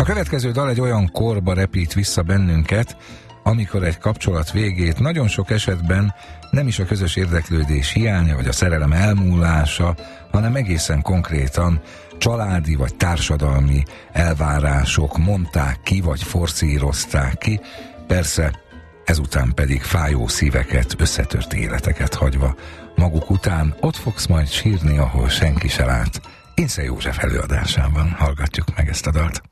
A következő dal egy olyan korba repít vissza bennünket, amikor egy kapcsolat végét nagyon sok esetben nem is a közös érdeklődés hiánya vagy a szerelem elmúlása, hanem egészen konkrétan családi vagy társadalmi elvárások mondták ki vagy forszírozták ki, persze ezután pedig fájó szíveket, összetört életeket hagyva maguk után. Ott fogsz majd sírni, ahol senki se lát. Ince József előadásában hallgatjuk meg ezt a dalt.